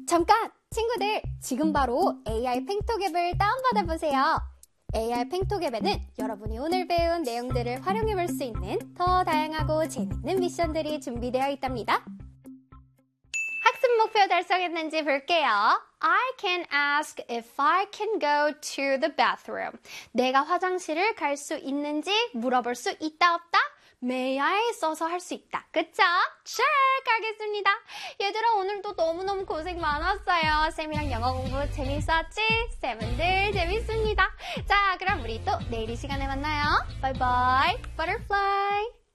잠깐! 친구들, 지금 바로 AI 팽톡 앱을 다운받아 보세요. AI 팽톡 앱에는 여러분이 오늘 배운 내용들을 활용해 볼 수 있는 더 다양하고 재밌는 미션들이 준비되어 있답니다. 학습 목표 달성했는지 볼게요. I can ask if I can go to the bathroom. 내가 화장실을 갈 수 있는지 물어볼 수 있다 없다? May I 써서 할 수 있다. 그쵸? check 하겠습니다. 얘들아 오늘도 너무너무 고생 많았어요. 쌤이랑 영어 공부 재밌었지? 쌤은 늘 재밌습니다. 자 그럼 우리 또 내일 이 시간에 만나요. Bye bye, butterfly.